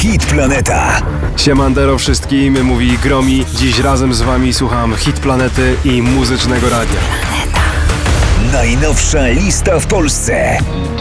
Hit Planeta. Siemandero wszystkim, mówi Gromi. Dziś razem z wami słucham Hit Planety i Muzycznego Radia. Najnowsza lista w Polsce.